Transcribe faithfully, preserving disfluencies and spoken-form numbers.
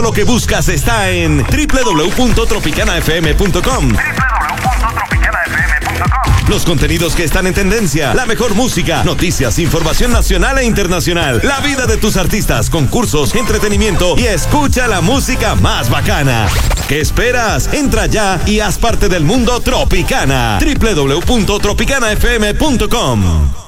lo que buscas está en doble u doble u doble u punto tropicana f m punto com. doble u doble u doble u punto tropicana f m punto com. Los contenidos que están en tendencia, la mejor música, noticias, información nacional e internacional, la vida de tus artistas, concursos, entretenimiento y escucha la música más bacana. ¿Qué esperas? Entra ya y haz parte del mundo Tropicana. doble u doble u doble u punto tropicana f m punto com.